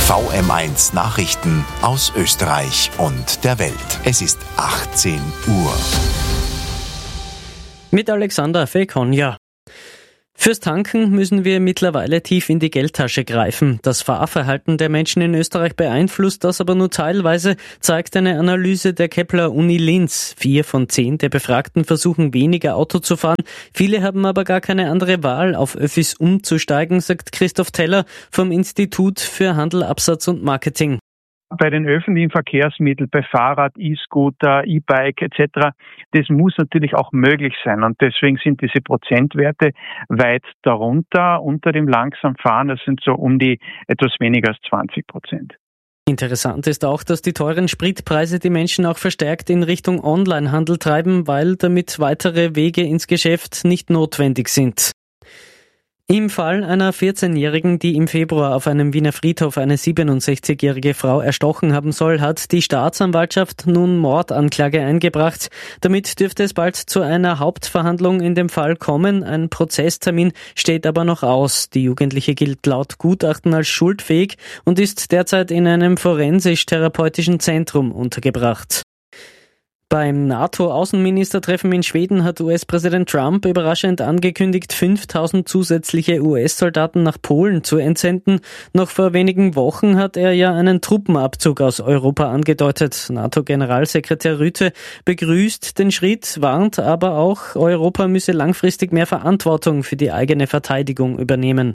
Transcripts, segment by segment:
VM1 Nachrichten aus Österreich und der Welt. Es ist 18 Uhr. Mit Alexander Fekonja. Fürs Tanken müssen wir mittlerweile tief in die Geldtasche greifen. Das Fahrverhalten der Menschen in Österreich beeinflusst das aber nur teilweise, zeigt eine Analyse der Kepler-Uni Linz. 4 von 10 der Befragten versuchen weniger Auto zu fahren. Viele haben aber gar keine andere Wahl, auf Öffis umzusteigen, sagt Christoph Teller vom Institut für Handel, Absatz und Marketing. Bei den öffentlichen Verkehrsmitteln, bei Fahrrad, E-Scooter, E-Bike etc., das muss natürlich auch möglich sein. Und deswegen sind diese Prozentwerte weit darunter, unter dem Langsamfahren. Das sind so um die etwas weniger als 20%. Interessant ist auch, dass die teuren Spritpreise die Menschen auch verstärkt in Richtung Onlinehandel treiben, weil damit weitere Wege ins Geschäft nicht notwendig sind. Im Fall einer 14-Jährigen, die im Februar auf einem Wiener Friedhof eine 67-jährige Frau erstochen haben soll, hat die Staatsanwaltschaft nun Mordanklage eingebracht. Damit dürfte es bald zu einer Hauptverhandlung in dem Fall kommen. Ein Prozesstermin steht aber noch aus. Die Jugendliche gilt laut Gutachten als schuldfähig und ist derzeit in einem forensisch-therapeutischen Zentrum untergebracht. Beim NATO-Außenministertreffen in Schweden hat US-Präsident Trump überraschend angekündigt, 5000 zusätzliche US-Soldaten nach Polen zu entsenden. Noch vor wenigen Wochen hat er ja einen Truppenabzug aus Europa angedeutet. NATO-Generalsekretär Rutte begrüßt den Schritt, warnt aber auch, Europa müsse langfristig mehr Verantwortung für die eigene Verteidigung übernehmen.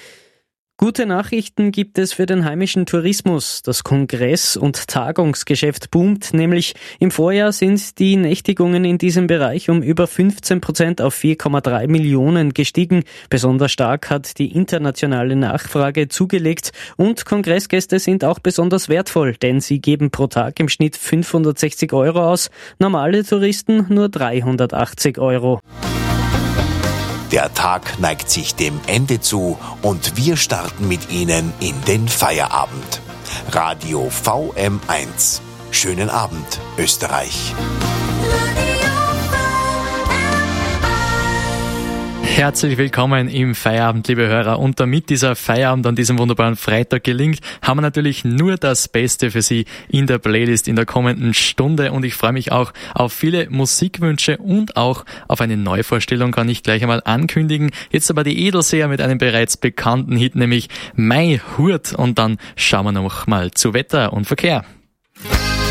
Gute Nachrichten gibt es für den heimischen Tourismus. Das Kongress- und Tagungsgeschäft boomt, nämlich im Vorjahr sind die Nächtigungen in diesem Bereich um über 15% auf 4,3 Millionen gestiegen. Besonders stark hat die internationale Nachfrage zugelegt und Kongressgäste sind auch besonders wertvoll, denn sie geben pro Tag im Schnitt 560 Euro aus, normale Touristen nur 380 Euro. Der Tag neigt sich dem Ende zu und wir starten mit Ihnen in den Feierabend. Radio VM1. Schönen Abend, Österreich. Herzlich willkommen im Feierabend, liebe Hörer. Und damit dieser Feierabend an diesem wunderbaren Freitag gelingt, haben wir natürlich nur das Beste für Sie in der Playlist in der kommenden Stunde. Und ich freue mich auch auf viele Musikwünsche und auch auf eine Neuvorstellung, kann ich gleich einmal ankündigen. Jetzt aber die Edelseher mit einem bereits bekannten Hit, nämlich Mei Hurt. Und dann schauen wir noch mal zu Wetter und Verkehr.